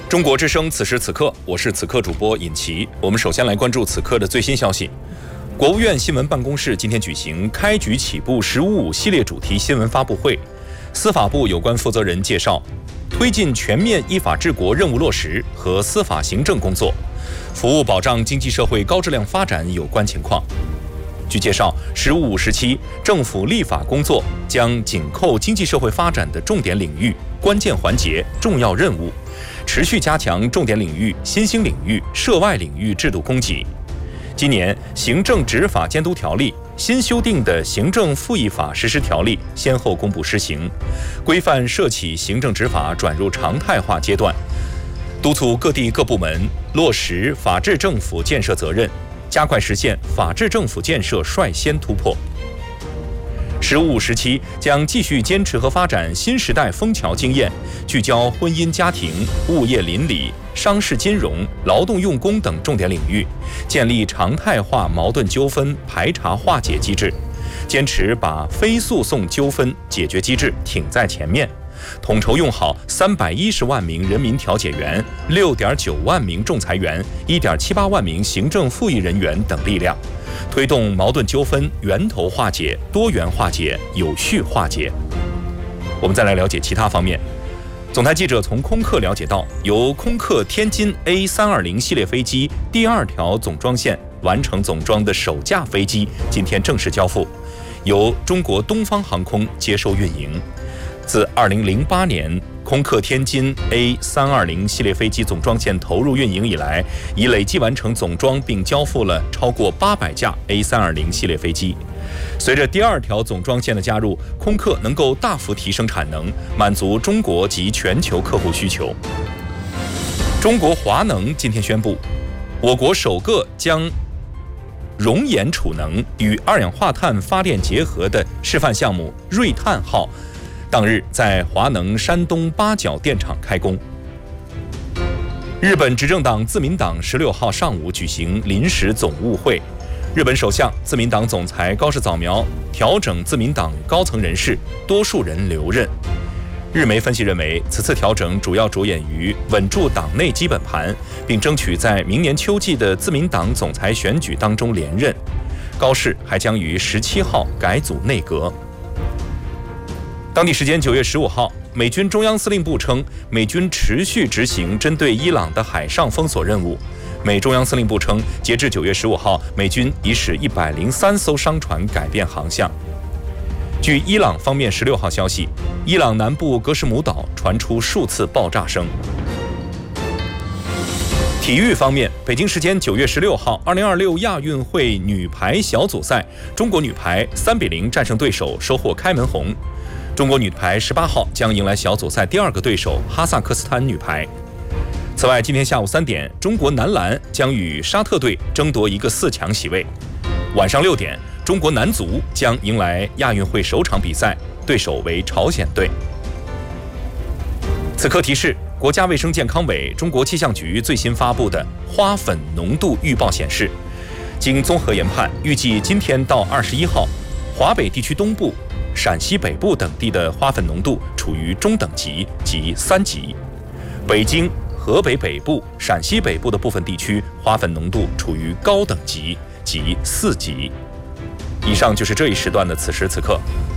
中国之声，此时此刻，我是此刻主播尹奇。我们首先来关注此刻的最新消息。国务院新闻办公室今天举行开局起步“15+5”系列主题新闻发布会，司法部有关负责人介绍，推进全面依法治国任务落实和司法行政工作，服务保障经济社会高质量发展有关情况。据介绍，“15+5”时期，政府立法工作将紧扣经济社会发展的重点领域、关键环节、重要任务，持续加强重点领域、新兴领域、涉外领域制度供给。今年，《行政执法监督条例》新修订的《行政复议法实施条例》先后公布施行，规范涉企行政执法转入常态化阶段，督促各地各部门落实法治政府建设责任，加快实现法治政府建设率先突破。“15+5”时期将继续坚持和发展新时代枫桥经验，聚焦婚姻家庭、物业邻里、商事金融、劳动用工等重点领域，建立常态化矛盾纠纷排查化解机制，坚持把非诉讼纠纷解决机制挺在前面，统筹用好310万名人民调解员、6.9万名仲裁员、1.78万名行政复议人员等力量，推动矛盾纠纷源头化解、多元化解、有序化解。我们再来了解其他方面。总台记者从空客了解到，由空客天津 A320 系列飞机第2条总装线完成总装的首架飞机今天正式交付，由中国东方航空接收运营。自2008年空客天津 A320 系列飞机总装线投入运营以来，已累计完成总装并交付了超过800架 A320 系列飞机。随着第2条总装线的加入，空客能够大幅提升产能，满足中国及全球客户需求。中国华能今天宣布，我国首个将熔岩储能与二氧化碳发电结合的示范项目“锐碳号”当日在华能山东八角电厂开工。日本执政党自民党16号上午举行临时总务会，日本首相、自民党总裁高市早苗调整自民党高层人事，多数人留任。日媒分析认为，此次调整主要着眼于稳住党内基本盘，并争取在明年秋季的自民党总裁选举当中连任。高市还将于17号改组内阁。当地时间9月15号，美军中央司令部称，美军持续执行针对伊朗的海上封锁任务。美中央司令部称，截至9月15号，美军已使103艘商船改变航向。据伊朗方面16号消息，伊朗南部格什姆岛传出数次爆炸声。体育方面，北京时间9月16号，2026亚运会女排小组赛，中国女排3-0战胜对手，收获开门红。中国女排18号将迎来小组赛第2个对手哈萨克斯坦女排。此外，今天下午3点，中国男篮将与沙特队争夺一个4强席位。晚上6点，中国男足将迎来亚运会首场比赛，对手为朝鲜队。此刻提示，国家卫生健康委、中国气象局最新发布的花粉浓度预报显示，经综合研判，预计今天到21号，华北地区东部、陕西北部等地的花粉浓度处于中等级及3级，北京、河北北部、陕西北部的部分地区花粉浓度处于高等级及4级。以上就是这一时段的此时此刻，